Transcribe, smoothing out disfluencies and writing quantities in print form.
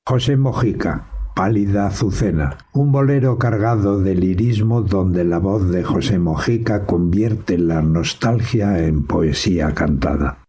José Mojica, Pálida Azucena, un bolero cargado de lirismo donde la voz de José Mojica convierte la nostalgia en poesía cantada.